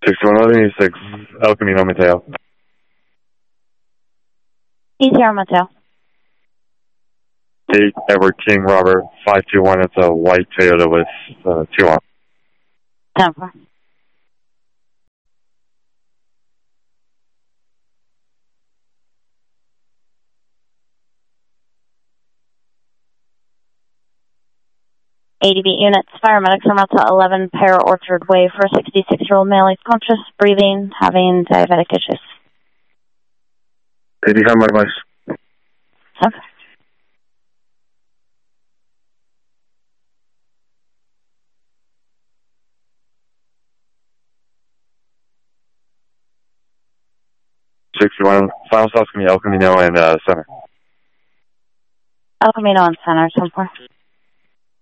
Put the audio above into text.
6186, El Camino, Mateo. ECR Mateo. 8 Edward King, Robert, 521. It's a white Toyota with 2 on. 10-4. ADB units, paramedics are out to 11 Pear Orchard Way for a 66-year-old male. He's conscious, breathing, having diabetic issues. 85 Mike Mice. Okay. Final stops can be El Camino and Center. El Camino and Center, 10-4.